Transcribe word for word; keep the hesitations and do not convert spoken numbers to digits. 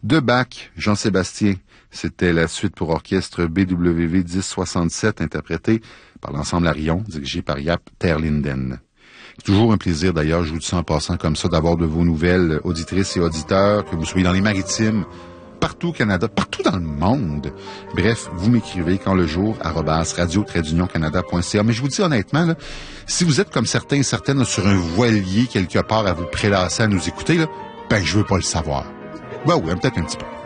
De Bach, Jean-Sébastien. C'était la suite pour orchestre B W V dix soixante-sept, interprétée par l'ensemble Arion, dirigé par Jaap ter Linden. Toujours un plaisir, d'ailleurs, je vous dis ça en passant comme ça, d'avoir de vos nouvelles auditrices et auditeurs, que vous soyez dans les maritimes, partout au Canada, partout dans le monde. Bref, vous m'écrivez quand le jour, arobase radio tiret d'union canada point c a. Mais je vous dis honnêtement, là, si vous êtes comme certains et certaines là, sur un voilier quelque part à vous prélasser à nous écouter, là, ben je veux pas le savoir. Ben oui, peut-être un petit peu.